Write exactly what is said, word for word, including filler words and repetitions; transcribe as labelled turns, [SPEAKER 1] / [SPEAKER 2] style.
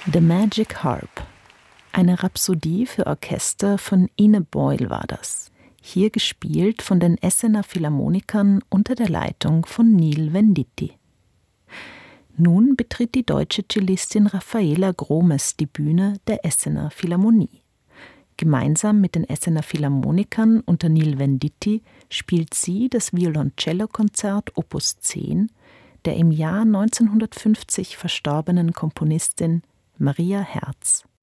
[SPEAKER 1] The Magic Harp. Eine Rhapsodie für Orchester von Ine Boyle war das. Hier gespielt von den Essener Philharmonikern unter der Leitung von Neil Venditti. Nun betritt die deutsche Cellistin Raffaela Gromes die Bühne der Essener Philharmonie. Gemeinsam mit den Essener Philharmonikern unter Neil Venditti spielt sie das Violoncello-Konzert Opus zehn der im Jahr neunzehnhundertfünfzig verstorbenen Komponistin Maria Herz.